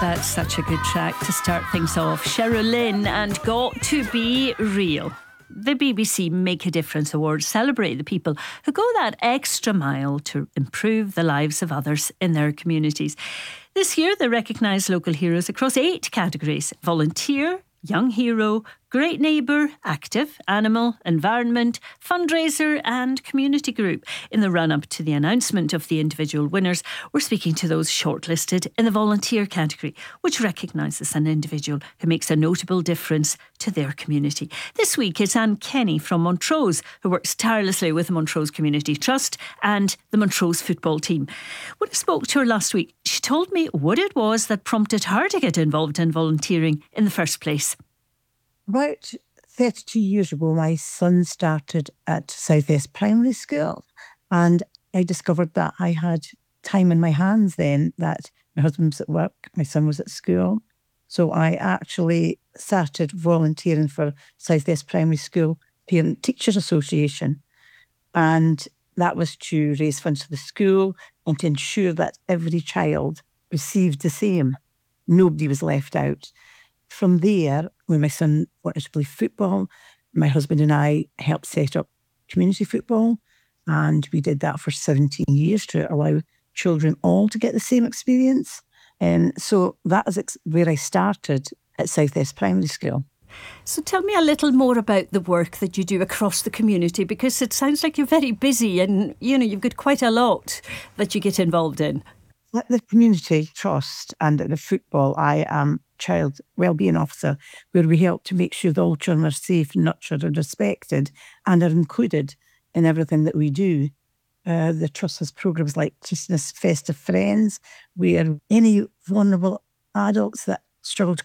That's such a good track to start things off. Cheryl Lynn and Got to Be Real. The BBC Make a Difference Awards celebrate the people who go that extra mile to improve the lives of others in their communities. This year they recognise local heroes across 8 categories: volunteer, young hero, great neighbour, active, animal, environment, fundraiser and community group. In the run-up to the announcement of the individual winners, we're speaking to those shortlisted in the volunteer category, which recognises an individual who makes a notable difference to their community. This week it's Anne Kenny from Montrose, who works tirelessly with the Montrose Community Trust and the Montrose football team. When I spoke to her last week, she told me what it was that prompted her to get involved in volunteering in the first place. About 32 years ago, my son started at Southwest Primary School, and I discovered that I had time in my hands then, that my husband was at work, my son was at school. So I actually started volunteering for Southwest Primary School Parent Teachers Association. And that was to raise funds for the school and to ensure that every child received the same. Nobody was left out. From there, when my son wanted to play football, my husband and I helped set up community football, and we did that for 17 years to allow children all to get the same experience. And so that is where I started at Southwest Primary School. So tell me a little more about the work that you do across the community, because it sounds like you're very busy and, you've got quite a lot that you get involved in. At the Community Trust and at the football, I am Child Wellbeing Officer, where we help to make sure that all children are safe, nurtured and respected and are included in everything that we do. The Trust has programmes like Christmas Festive Friends, where any vulnerable adults that struggle to